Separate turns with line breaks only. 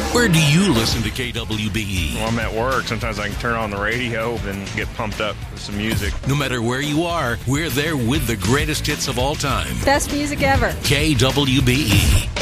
Where do you listen to KWBE?
Well, I'm at work. Sometimes I can turn on the radio and get pumped up with some music.
No matter where you are, we're there with the greatest hits of all time.
Best music ever.
KWBE.